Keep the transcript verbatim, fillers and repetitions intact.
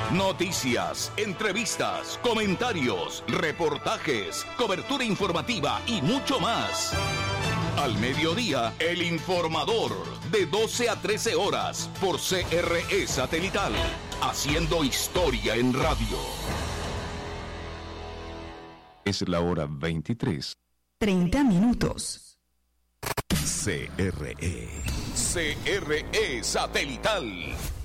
Noticias, entrevistas, comentarios, reportajes, cobertura informativa y mucho más. Al mediodía, El Informador, de doce a trece horas, por C R E Satelital, haciendo historia en radio. Es la hora veintitrés. treinta minutos. C R E. C R E Satelital.